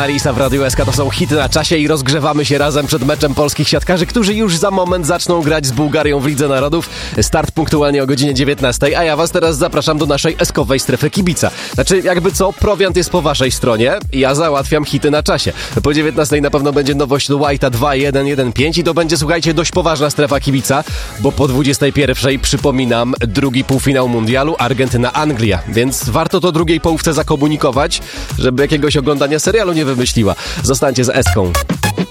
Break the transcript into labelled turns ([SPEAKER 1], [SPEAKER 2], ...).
[SPEAKER 1] Arisa w Radiu SK. To są hity na czasie i rozgrzewamy się razem przed meczem polskich siatkarzy, którzy już za moment zaczną grać z Bułgarią w Lidze Narodów. Start punktualnie o godzinie 19, a ja was teraz zapraszam do naszej eskowej strefy kibica. Znaczy, jakby co, prowiant jest po waszej stronie, ja załatwiam hity na czasie. Po 19 na pewno będzie nowość White'a 2-1-1-5 i to będzie, słuchajcie, dość poważna strefa kibica, bo po 21 przypominam drugi półfinał mundialu Argentyna-Anglia, więc warto to drugiej połówce zakomunikować, żeby jakiegoś oglądania serialu nie wymyśliła. Zostańcie z Eską.